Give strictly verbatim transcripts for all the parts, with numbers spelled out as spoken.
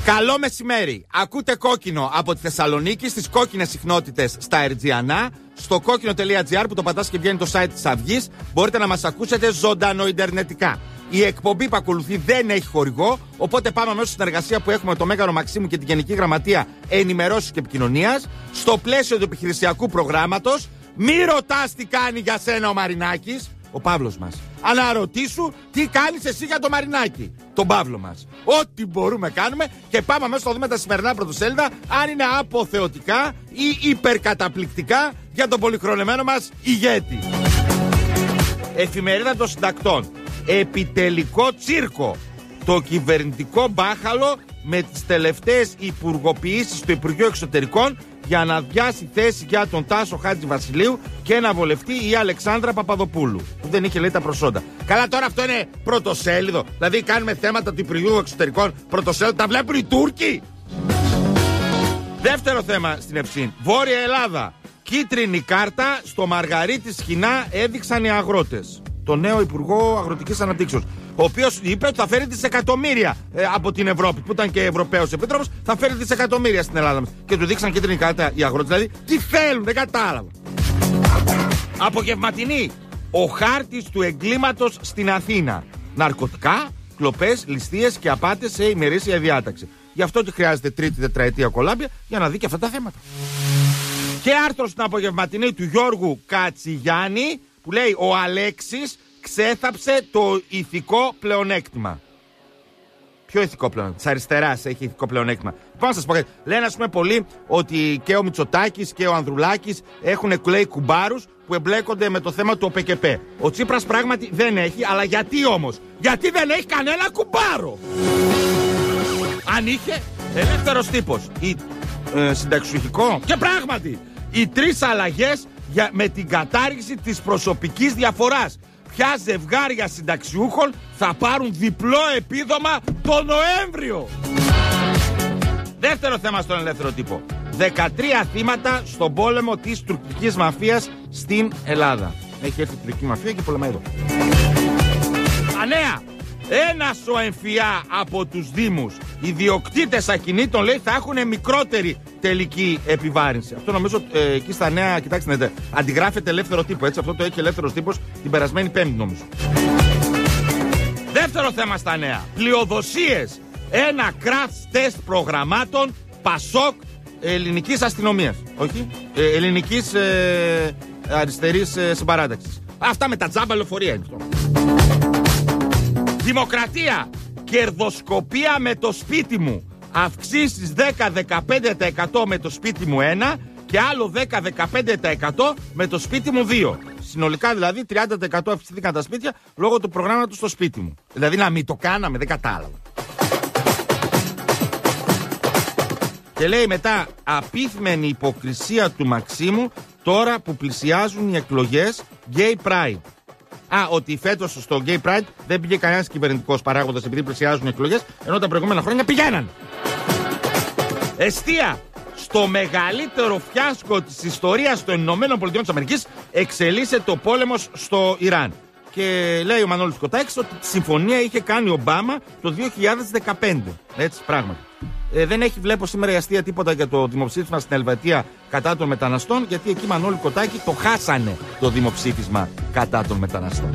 Καλό μεσημέρι. Ακούτε Κόκκινο από τη Θεσσαλονίκη στις κόκκινες συχνότητες στα Ερτζιανά. Στο κόκκινο.gr που το πατάς και βγαίνει το site της Αυγής. Μπορείτε να μας ακούσετε ζωντανοιντερνετικά. Η εκπομπή που ακολουθεί δεν έχει χορηγό. Οπότε πάμε αμέσως στην εργασία που έχουμε το Μέγαρο Μαξίμου και την Γενική Γραμματεία Ενημερώσεις και Επικοινωνίας. Στο πλαίσιο του επιχειρησιακού προγράμματος. Μη ρωτάς τι κάνει για σένα ο Μαρινάκης. Ο Παύλος μας. Αναρωτήσου τι κάνεις εσύ για το Μαρινάκη. Τον Παύλο μας. Ό,τι μπορούμε κάνουμε και πάμε αμέσως να δούμε τα σημερινά πρωτοσέλιδα αν είναι αποθεωτικά ή υπερκαταπληκτικά για τον πολυχρονεμένο μας ηγέτη. Εφημερίδα των Συντακτών. Επιτελικό τσίρκο. Το κυβερνητικό μπάχαλο με τις τελευταίες υπουργοποιήσεις του Υπουργείου Εξωτερικών για να αδειάσει θέση για τον Τάσο Χατζηβασιλείου και να βολευτεί η Αλεξάνδρα Παπαδοπούλου, που δεν είχε λέει τα προσόντα. Καλά, τώρα αυτό είναι πρωτοσέλιδο. Δηλαδή κάνουμε θέματα του Υπουργείου Εξωτερικών πρωτοσέλιδο, τα βλέπουν οι Τούρκοι. Δεύτερο θέμα στην Ευσύν. Βόρεια Ελλάδα. Κίτρινη κάρτα στο Μαργαρίτη Σχοινά έδειξαν οι αγρότες. Το νέο Υπουργό Αγροτικής Αναπτύξεως. Ο οποίος είπε ότι θα φέρει δισεκατομμύρια ε, από την Ευρώπη, που ήταν και Ευρωπαίος Επίτροπος, θα φέρει δισεκατομμύρια στην Ελλάδα μας. Και του δείξαν κίτρινη κάρτα οι αγρότες. Δηλαδή, τι θέλουν, δεν κατάλαβα. Απογευματινή. Ο χάρτης του εγκλήματος στην Αθήνα. Ναρκωτικά, κλοπές, ληστείες και απάτες σε ημερήσια διάταξη. Γι' αυτό και χρειάζεται τρίτη τετραετία κολάμπια για να δει και αυτά τα θέματα. Και άρθρο στην απογευματινή του Γιώργου Κατσιγιάννη που λέει ο Αλέξης ξέθαψε το ηθικό πλεονέκτημα. Ποιο ηθικό πλεονέκτημα? Της αριστεράς έχει ηθικό πλεονέκτημα. Πώς να σας πω κάτι. Λένε ας πούμε πολλοί ότι και ο Μητσοτάκης και ο Ανδρουλάκης έχουν κλαίει κουμπάρους που εμπλέκονται με το θέμα του ΟΠΕΚΕΠΕ. Ο Τσίπρας πράγματι δεν έχει, αλλά γιατί όμως? Γιατί δεν έχει κανένα κουμπάρο. Αν είχε, ελεύθερος τύπος ή ε, συνταξιουχικό. Και πράγματι, οι τρεις αλλαγές για, με την κατάργηση της προσωπικής διαφοράς. Ποια ζευγάρια συνταξιούχων θα πάρουν διπλό επίδομα το Νοέμβριο. Δεύτερο θέμα στον ελεύθερο τύπο. δεκατρία θύματα στον πόλεμο της τουρκικής μαφίας στην Ελλάδα. Έχει έρθει η τουρκική μαφία και πολεμάει εδώ. Ανέα. Ένας ο εμφυά από τους δήμους ιδιοκτήτες ακινήτων λέει θα έχουν μικρότερη τελική επιβάρυνση. Αυτό νομίζω ε, εκεί στα νέα, κοιτάξτε, ναι, αντιγράφεται ελεύθερο τύπο. Έτσι, αυτό το έχει ελεύθερος τύπος την περασμένη Πέμπτη νομίζω. Δεύτερο θέμα στα νέα. Πλειοδοσίες. Ένα crash test προγραμμάτων Πασόκ ελληνικής αστυνομίας. Όχι, ε, ελληνικής ε, αριστερής ε, συμπαράταξης. Αυτά με τα τζάμπα λεωφορεία είναι αυτό. Δημοκρατία. Κερδοσκοπία με το σπίτι μου. Αυξήσεις δέκα με δεκαπέντε τοις εκατό με το σπίτι μου ένα και άλλο δέκα με δεκαπέντε τοις εκατό με το σπίτι μου δύο. Συνολικά δηλαδή τριάντα τοις εκατό αυξήθηκαν τα σπίτια λόγω του προγράμματος στο σπίτι μου. Δηλαδή να μην το κάναμε, δεν κατάλαβα. Και λέει μετά, απίθμενη υποκρισία του Μαξίμου τώρα που πλησιάζουν οι εκλογές Gay Pride. Α, ότι φέτος στο Gay Pride δεν πήγε κανένας κυβερνητικός παράγοντας επειδή πλησιάζουν οι εκλογές, ενώ τα προηγούμενα χρόνια πηγαίναν. Εστία. Στο μεγαλύτερο φιάσκο της ιστορίας των Ηνωμένων Πολιτειών της Αμερικής εξελίσσεται ο πόλεμος στο Ιράν. Και λέει ο Μανώλης Κοτάκης ότι τη συμφωνία είχε κάνει ο Ομπάμα το δύο χιλιάδες δεκαπέντε. Έτσι, πράγματι. Ε, δεν έχει, βλέπω σήμερα η αστεία τίποτα για το δημοψήφισμα στην Ελβετία κατά των μεταναστών, γιατί εκεί Μανώλη Κοτάκη το χάσανε το δημοψήφισμα κατά των μεταναστών.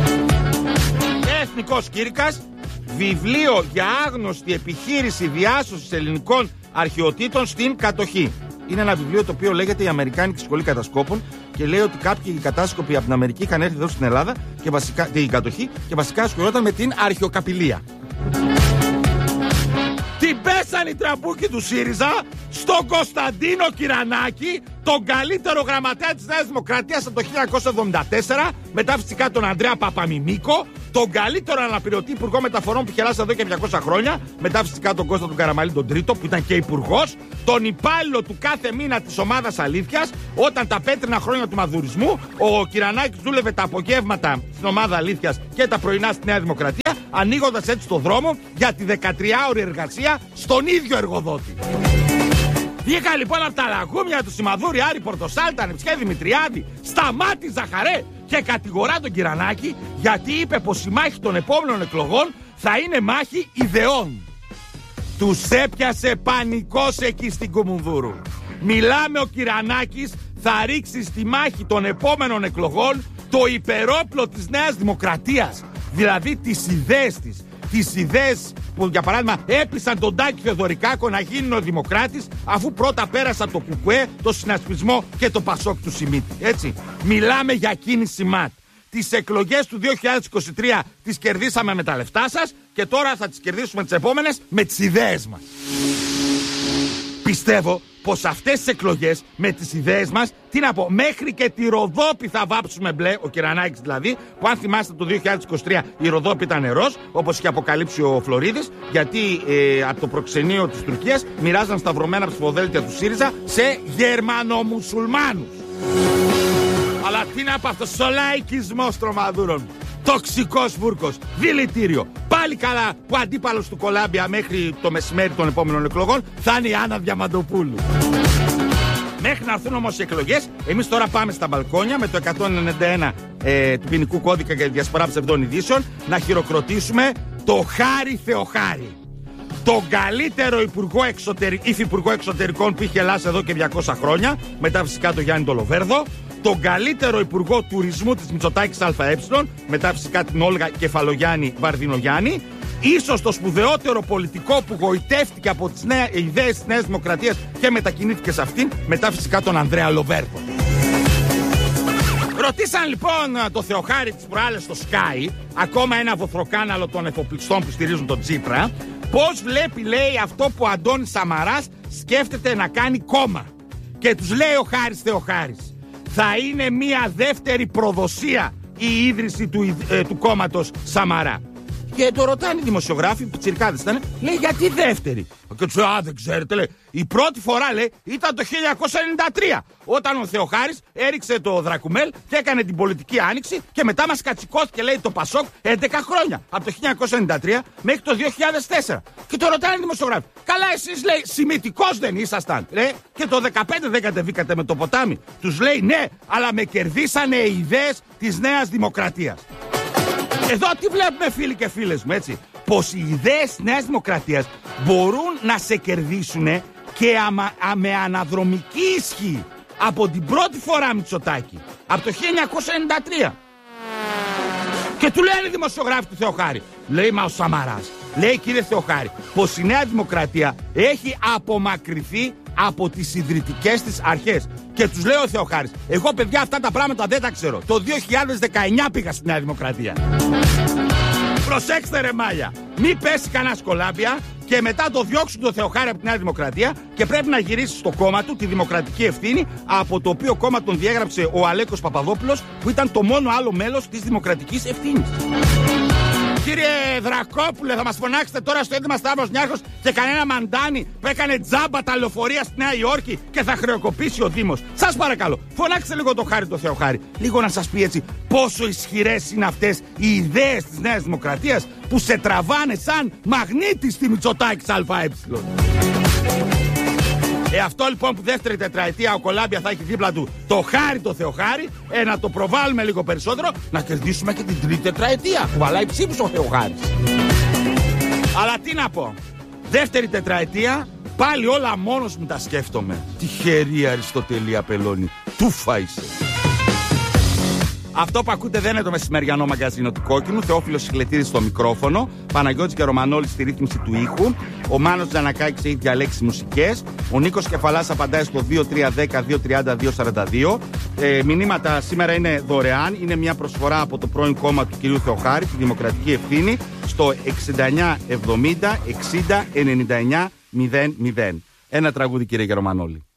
Εθνικός Κήρυκας, βιβλίο για άγνωστη επιχείρηση διάσωσης ελληνικών αρχαιοτήτων στην κατοχή. Είναι ένα βιβλίο το οποίο λέγεται Η Αμερικάνικη Σχολή Κατασκόπων και λέει ότι κάποιοι κατάσκοποι από την Αμερική είχαν έρθει εδώ στην Ελλάδα και βασικά, την κατοχή και βασικά ασχολιόταν με την αρχαιοκαπηλεία. Την πέσανε οι τραμπούκοι του ΣΥΡΙΖΑ στον Κωνσταντίνο Κυρανάκη, τον καλύτερο γραμματέα της Νέας Δημοκρατίας από το χίλια εννιακόσια εβδομήντα τέσσερα, μετά φυσικά τον Ανδρέα Παπαμιμίκο, τον καλύτερο αναπληρωτή υπουργό μεταφορών που είχε αλλάξει εδώ και διακόσια χρόνια, μετά φυσικά τον Κώστα του Καραμαλή τον τρίτο που ήταν και υπουργός, τον υπάλληλο του κάθε μήνα της ομάδας Αλήθειας, όταν τα πέτρινα χρόνια του μαδουρισμού, ο Κυρανάκης δούλευε τα απογεύματα στην ομάδα Αλήθειας και τα πρωινά στη Νέα Δημοκρατία, ανοίγοντας έτσι το δρόμο για τη δεκατριάωρη εργασία στον ίδιο εργοδότη. Βγήκα λοιπόν από τα λαγούμια του Σιμαδούρη, Άρη Πορτοσάλτα, Νεψιέ Δημητριάδη, Σταμάτη Ζαχαρέ και κατηγορά τον Κυρανάκη γιατί είπε πως η μάχη των επόμενων εκλογών θα είναι μάχη ιδεών. Τους έπιασε πανικός εκεί στην Κουμουνδούρου. Μιλάμε, ο Κυρανάκης θα ρίξει στη μάχη των επόμενων εκλογών το υπερόπλο της Νέας Δημοκρατίας. Δηλαδή τις ιδέες της. Τις ιδέες που, για παράδειγμα, έπεισαν τον Τάκη Θεοδωρικάκο να γίνει ο Δημοκράτης, αφού πρώτα πέρασαν το Κουκουέ, το Συνασπισμό και το Πασόκ του Σιμίτη. Έτσι. Μιλάμε για κίνηση ΜΑΤ. Τις εκλογές του δύο χιλιάδες είκοσι τρία τις κερδίσαμε με τα λεφτά σας και τώρα θα τις κερδίσουμε τις επόμενες με τις ιδέες μας. Πιστεύω πως αυτές τις εκλογές με τις ιδέες μας, τι να πω, μέχρι και τη Ροδόπη θα βάψουμε μπλε, ο Κυρανάκης δηλαδή, που αν θυμάστε το δύο χιλιάδες είκοσι τρία η Ροδόπη ήταν ροζ, όπως είχε αποκαλύψει ο Φλωρίδης, γιατί ε, από το προξενείο της Τουρκίας μοιράζαν σταυρωμένα ψηφοδέλτια του ΣΥΡΙΖΑ σε Γερμανομουσουλμάνους. Αλλά τι να πω, αυτός ο λαϊκισμός τρομαδούρων. Τοξικός βούρκος, δηλητήριο. Πάλι καλά που αντίπαλος του Κολάμπια μέχρι το μεσημέρι των επόμενων εκλογών θα είναι η Άννα Διαμαντοπούλου. Μέχρι να έρθουν όμως οι εκλογές, εμείς τώρα πάμε στα μπαλκόνια με το εκατόν ενενήντα ένα ε, του ποινικού κώδικα για διασπορά ψευδών ειδήσεων να χειροκροτήσουμε το Χάρη Θεοχάρη. Τον καλύτερο υπουργό εξωτερι... υφυπουργό εξωτερικών που είχε Ελλάδα εδώ και διακόσια χρόνια, μετά φυσικά το Γιάννη Τολοβέρδο. Τον καλύτερο υπουργό τουρισμού της Μητσοτάκης ΑΕ, μετά φυσικά την Όλγα Κεφαλογιάννη Βαρδινογιάννη. Ίσως το σπουδαιότερο πολιτικό που γοητεύτηκε από τις νέα... ιδέες της Νέας Δημοκρατίας και μετακινήθηκε σε αυτήν, μετά φυσικά τον Ανδρέα Λοβέρδο. Ρωτήσαν λοιπόν το Θεοχάρη τις προάλλες στο Sky, ακόμα ένα βοθροκάναλο των εφοπλιστών που στηρίζουν τον Τσίπρα, πώς βλέπει, λέει, αυτό που ο Αντώνης Σαμαράς σκέφτεται να κάνει κόμμα. Και τους λέει ο Χάρης Θεοχάρης, θα είναι μια δεύτερη προδοσία η ίδρυση του, ε, του κόμματος Σαμαρά. Και το ρωτάνε οι δημοσιογράφοι, που τσιρκάδες ήταν, λέει, γιατί δεύτερη. Και του λέει, α, δεν ξέρετε, λέει, η πρώτη φορά, λέει, ήταν το χίλια εννιακόσια ενενήντα τρία, όταν ο Θεοχάρης έριξε το Δρακουμέλ και έκανε την πολιτική άνοιξη και μετά μας κατσικώθηκε, λέει, το Πασόκ έντεκα χρόνια, από το χίλια εννιακόσια ενενήντα τρία μέχρι το δύο χιλιάδες τέσσερα. Και το ρωτάνε οι δημοσιογράφοι, καλά, εσείς, λέει, σημιτικός δεν ήσασταν, λέει, και το δεκαπέντε δεν κατεβήκατε με το ποτάμι. Τους λέει, ναι, αλλά με κερδίσανε οι ιδέες της Νέας Δημοκρατίας. Εδώ τι βλέπουμε, φίλοι και φίλες μου, έτσι, πως οι ιδέες της Νέας Δημοκρατίας μπορούν να σε κερδίσουν και αμα, α, με αναδρομική ισχύ από την πρώτη φορά Μητσοτάκη, από το χίλια εννιακόσια ενενήντα τρία. Και του λένε οι δημοσιογράφοι του Θεοχάρη, λέει, μα ο Σαμαράς, λέει, κύριε Θεοχάρη, πως η Νέα Δημοκρατία έχει απομακρυνθεί από τις ιδρυτικές της αρχές. Και τους λέει ο Θεοχάρης, εγώ, παιδιά, αυτά τα πράγματα δεν τα ξέρω. Το δύο χιλιάδες δεκαεννιά πήγα στη Νέα Δημοκρατία. Προσέξτε, ρε μάλια, μη πέσει κανένα Κολάμπια και μετά το διώξουν το Θεοχάρη από τη Νέα Δημοκρατία και πρέπει να γυρίσει στο κόμμα του τη Δημοκρατική Ευθύνη, από το οποίο κόμμα τον διέγραψε ο Αλέκος Παπαδόπουλος, που ήταν το μόνο άλλο μέλος της Δημοκρατικής Ευθύνης. Κύριε Δρακόπουλε, θα μας φωνάξετε τώρα στο έντυμα Σταύρος Νιάρχος και κανένα μαντάνι που έκανε τζάμπα τα λεωφορεία στη Νέα Υόρκη και θα χρεοκοπήσει ο Δήμος. Σας παρακαλώ, φωνάξτε λίγο το Χάρη το Θεοχάρη. Λίγο να σας πει, έτσι, πόσο ισχυρές είναι αυτές οι ιδέες της Νέας Δημοκρατίας που σε τραβάνε σαν μαγνήτη στη Μητσοτάκης ΑΕ. Ε, αυτό λοιπόν που δεύτερη τετραετία ο Κολάμπια θα έχει δίπλα του το Χάρη το Θεοχάρη, ε, να το προβάλλουμε λίγο περισσότερο, να κερδίσουμε και την τρίτη τετραετία που βαλάει ψήφους ο Θεοχάρης. Αλλά τι να πω, δεύτερη τετραετία πάλι όλα μόνος μου τα σκέφτομαι. Τυχερή Αριστοτελή Απελώνη, τούφα είσαι. Αυτό που ακούτε δεν είναι το μεσημεριανό μαγκαζίνο του Κόκκινου. Θεόφιλος Σιχλετίδης στο μικρόφωνο. Παναγιώτης και Ρωμανόλης στη ρύθμιση του ήχου. Ο Μάνος Τζανακάκης έχει διαλέξει μουσικές. Ο Νίκος Κεφαλάς απαντάει στο δύο τρία ένα μηδέν δύο τριάντα δύο σαράντα δύο. Ε, μηνύματα σήμερα είναι δωρεάν. Είναι μια προσφορά από το πρώην κόμμα του κυρίου Θεοχάρη, τη Δημοκρατική Ευθύνη, στο εξήντα εννιά εβδομήντα εξήντα ενενήντα εννιά μηδέν μηδέν. Ένα τραγούδι, κύριε Γερομανόλη.